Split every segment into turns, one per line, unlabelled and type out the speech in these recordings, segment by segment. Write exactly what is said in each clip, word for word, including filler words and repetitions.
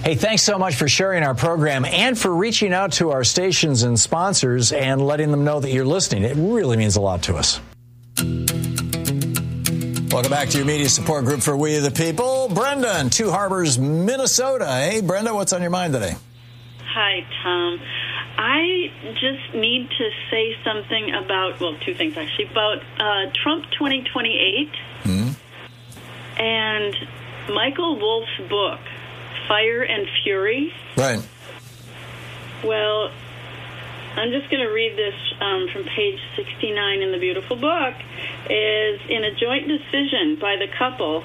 Hey, thanks so much for sharing our program and for reaching out to our stations and sponsors and letting them know that you're listening. It really means a lot to us. Welcome back to your media support group for We the People. Brenda in Two Harbors, Minnesota. Hey, Brenda, what's on your mind today?
Hi, Tom. I just need to say something about, well, two things actually, about uh, Trump twenty twenty-eight mm-hmm. and Michael Wolff's book, Fire and Fury.
Right.
Well, I'm just going to read this um, from page sixty-nine in the beautiful book. Is in a joint decision by the couple,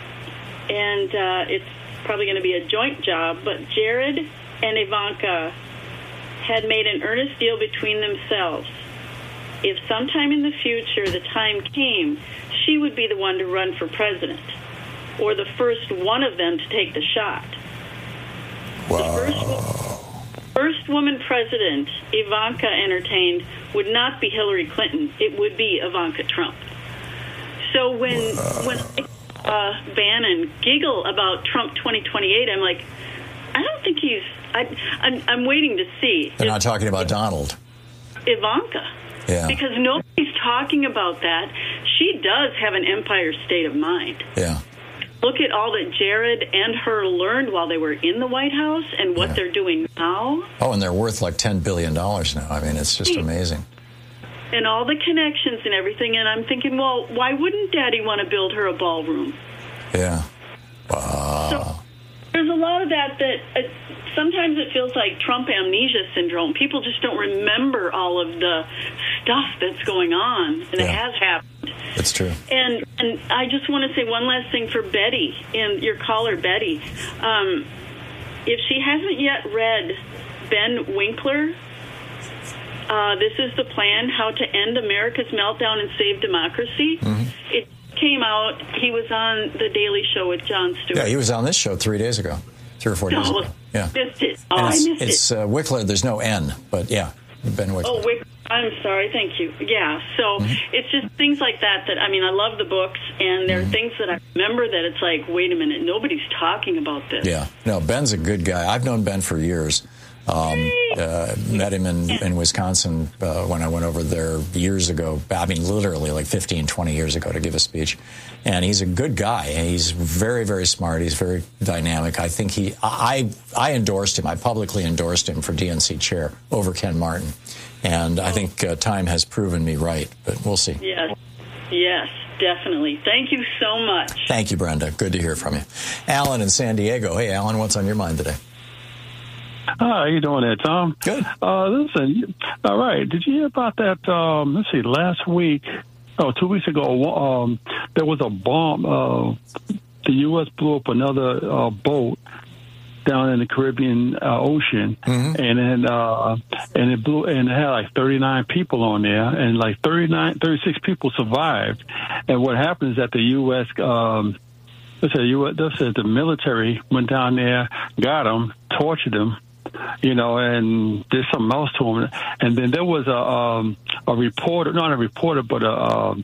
and uh, it's probably going to be a joint job, but Jared and Ivanka had made an earnest deal between themselves. If sometime in the future the time came, she would be the one to run for president, or the first one of them to take the shot.
Wow.
The first, first woman president Ivanka entertained would not be Hillary Clinton. It would be Ivanka Trump. So when wow. when uh, Bannon giggle about Trump twenty twenty-eight, I'm like, I don't think he's. I, I'm, I'm waiting to see.
They're not talking about Donald.
Ivanka.
Yeah.
Because nobody's talking about that. She does have an empire state of mind.
Yeah.
Look at all that Jared and her learned while they were in the White House and what yeah. they're doing now.
Oh, and they're worth like ten billion dollars now. I mean, it's just amazing.
And all the connections and everything. And I'm thinking, well, why wouldn't Daddy want to build her a ballroom?
Yeah. Wow.
So there's a lot of that that uh, sometimes it feels like Trump amnesia syndrome. People just don't remember all of the stuff that's going on, and yeah. it has happened.
That's true.
And and I just want to say one last thing for Betty, and your caller, Betty. Um, if she hasn't yet read Ben Winkler, uh, This is the Plan, How to End America's Meltdown and Save Democracy, mm-hmm. it came out. He was on The Daily Show with Jon Stewart.
Yeah, he was on this show three days ago, three or four days
oh,
ago. Yeah.
Missed it. Oh,
and it's,
I missed
it's,
it.
It's uh, Wickler. There's no N, but yeah, Ben Wickler.
Oh, Wickler. I'm sorry. Thank you. Yeah. So mm-hmm. it's just things like that that, I mean, I love the books, and there are mm-hmm. things that I remember that it's like, wait a minute, nobody's talking about this.
Yeah. No, Ben's a good guy. I've known Ben for years. Um, uh, met him in, in Wisconsin uh, when I went over there years ago. I mean, literally like fifteen, twenty years ago to give a speech. And he's a good guy. He's very, very smart. He's very dynamic. I think he, I, I endorsed him. I publicly endorsed him for D N C chair over Ken Martin. And I think uh, time has proven me right, but we'll see.
Yes. Yes, definitely. Thank you so much.
Thank you, Brenda. Good to hear from you. Alan in San Diego. Hey, Alan, what's on your mind today?
How you doing there, Tom?
Good.
Uh, listen, all right. Did you hear about that? Um, let's see, last week, oh, two weeks ago, um, there was a bomb. Uh, the U S blew up another uh, boat down in the Caribbean uh, Ocean, mm-hmm. and then uh, and it blew, and it had like thirty-nine people on there, and like thirty-nine, thirty-six people survived. And what happened is that the U S Um, let's say, U S, let's say the military went down there, got them, tortured them, you know, and did something else to him. And then there was a um, a reporter, not a reporter, but a uh,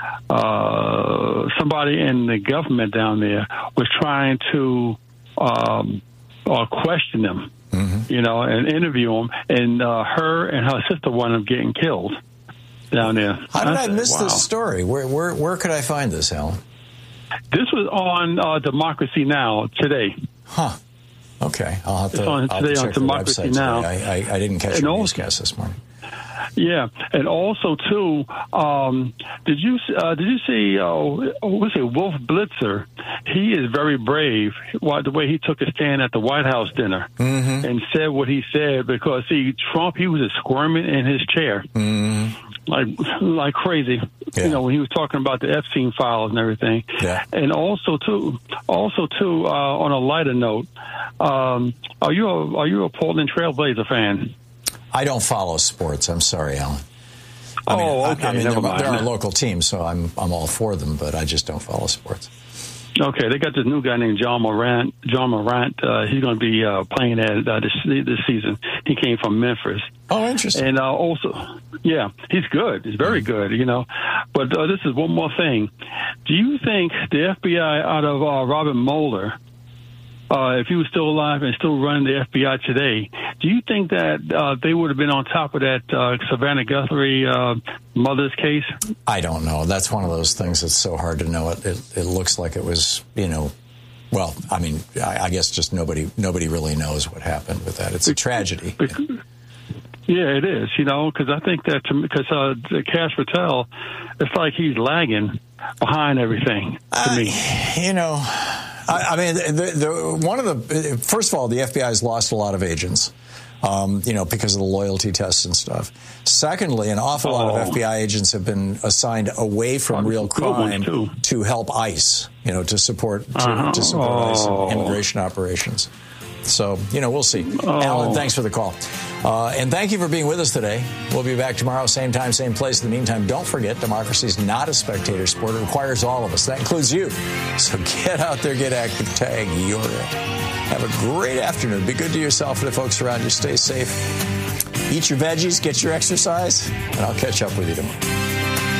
uh, somebody in the government down there was trying to um, uh, question them, mm-hmm. you know, and interview them. And uh, her and her sister wound up getting killed down there.
How did I,
I said,
miss
wow.
this story? Where where where could I find this, Alan?
This was on uh, Democracy Now! Today.
Huh. Okay, I'll have to,
it's on,
I'll have
today
to check
on Democracy Now!
I, I, I didn't catch
and
your
also,
newscast this morning.
Yeah, and also too, um, did you uh, did you see? Uh, what's it? Wolf Blitzer. He is very brave. The way he took a stand at the White House dinner mm-hmm. and said what he said, because see, Trump, he was just squirming in his chair. Mm-hmm. Like, like crazy, yeah. you know, when he was talking about the Epstein files and everything.
Yeah.
And also too, also too, uh, on a lighter note, um, are you a, are you a Portland Trailblazer fan?
I don't follow sports. I'm sorry, Alan. I mean,
oh, okay.
I, I mean,
Never
they're,
mind.
they're our local team, so I'm I'm all for them, but I just don't follow sports.
Okay, they got this new guy named John Morant. John Morant, uh, he's going to be uh, playing at uh, this this season. He came from Memphis.
Oh, interesting.
And uh, also, yeah, he's good. He's very good, you know. But uh, this is one more thing. Do you think the F B I, out of uh, Robert Mueller, uh, if he was still alive and still running the F B I today, do you think that uh, they would have been on top of that uh, Savannah Guthrie uh, mother's case?
I don't know. That's one of those things that's so hard to know. It, it, it looks like it was, you know, well, I mean, I, I guess just nobody nobody really knows what happened with that. It's a tragedy.
Yeah, it is, you know, because I think that because uh, Kash Patel, it's like he's lagging behind everything to
uh,
me.
You know, I, I mean, the, the, one of the, first of all, the F B I has lost a lot of agents. Um, you know, because of the loyalty tests and stuff. Secondly, an awful oh. lot of F B I agents have been assigned away from real crime to help ICE, you know, to support to, uh-huh. to support oh. ICE and immigration operations. So, you know, we'll see. Oh. Alan, thanks for the call. Uh, and thank you for being with us today. We'll be back tomorrow, same time, same place. In the meantime, don't forget, democracy is not a spectator sport. It requires all of us. That includes you. So get out there, get active, tag, you're it. Have a great afternoon. Be good to yourself and the folks around you. Stay safe. Eat your veggies, get your exercise, and I'll catch up with you tomorrow.